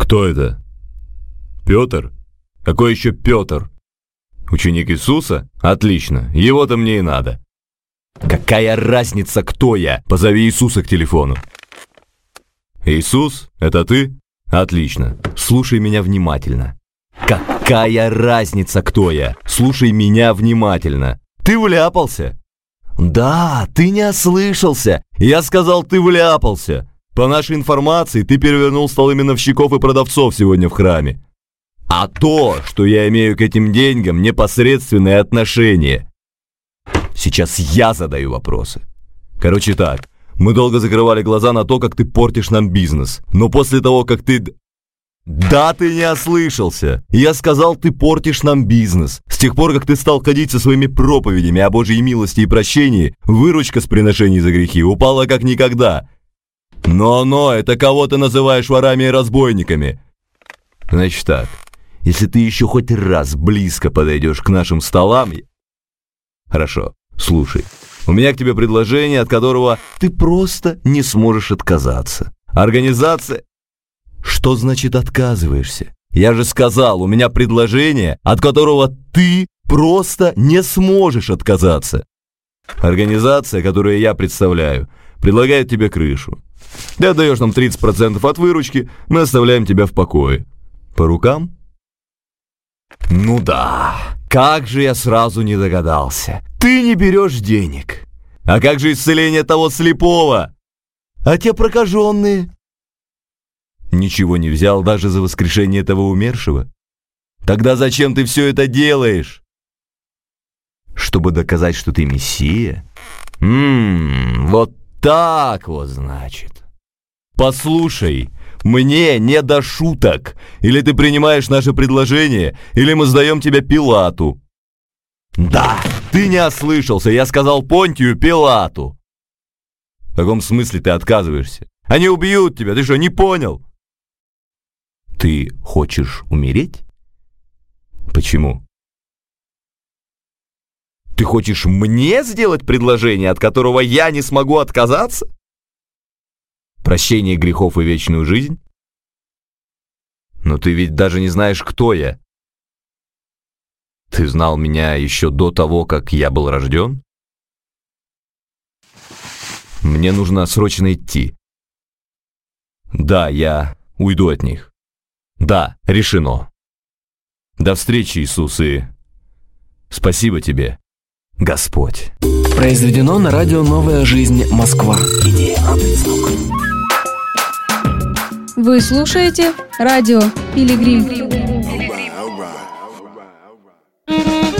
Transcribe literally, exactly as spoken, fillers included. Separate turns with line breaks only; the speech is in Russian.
Кто это? Петр? Какой еще Петр? Ученик Иисуса? Отлично, его-то мне и надо. Какая разница, кто я? Позови Иисуса к телефону. Иисус, это ты? Отлично, слушай меня внимательно. Какая разница, кто я? Слушай меня внимательно. Ты вляпался? Да, ты не ослышался. Я сказал, ты вляпался. По нашей информации, ты перевернул столы миновщиков и продавцов сегодня в храме. А то, что я имею к этим деньгам, непосредственное отношение. Сейчас я задаю вопросы. Короче так, мы долго закрывали глаза на то, как ты портишь нам бизнес. Но после того, как ты... Да, ты не ослышался. Я сказал, ты портишь нам бизнес. С тех пор, как ты стал ходить со своими проповедями о Божьей милости и прощении, выручка с приношений за грехи упала как никогда. Но-но, это кого ты называешь ворами и разбойниками? Значит так, если ты еще хоть раз близко подойдешь к нашим столам... Хорошо, слушай, у меня к тебе предложение, от которого ты просто не сможешь отказаться. Организация... Что значит отказываешься? Я же сказал, у меня предложение, от которого ты просто не сможешь отказаться. Организация, которую я представляю, предлагает тебе крышу. Ты отдаешь нам тридцать процентов от выручки, мы оставляем тебя в покое. По рукам? Ну да, как же я сразу не догадался. Ты не берешь денег. А как же исцеление того слепого? А те прокаженные? Ничего не взял даже за воскрешение этого умершего? Тогда зачем ты все это делаешь? Чтобы доказать, что ты мессия? Ммм, вот так вот значит. Послушай, мне не до шуток. Или ты принимаешь наше предложение, или мы сдаем тебя Пилату. Да, ты не ослышался, я сказал Понтию Пилату. В каком смысле ты отказываешься? Они убьют тебя, ты что, не понял? Ты хочешь умереть? Почему? Ты хочешь мне сделать предложение, от которого я не смогу отказаться? Прощение грехов и вечную жизнь? Но ты ведь даже не знаешь, кто я. Ты знал меня еще до того, как я был рожден? Мне нужно срочно идти. Да, я уйду от них. Да, решено. До встречи, Иисус, и спасибо тебе, Господь.
Произведено на радио «Новая жизнь. Москва». Идея звук.
Вы слушаете радио «Пилигрим».